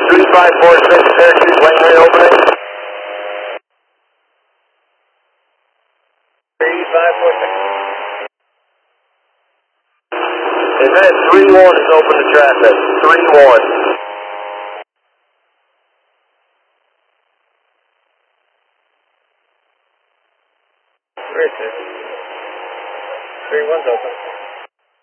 3546, parachute lane reopening. 3546. Event 31 is open to traffic. 31. Great, sir. 31's open.